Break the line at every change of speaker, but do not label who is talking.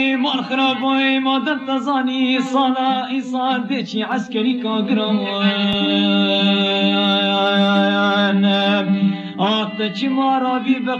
مال خرابوي ما در تزاني صلاة إصال ديشي عسكري كاقران آتش مارا بي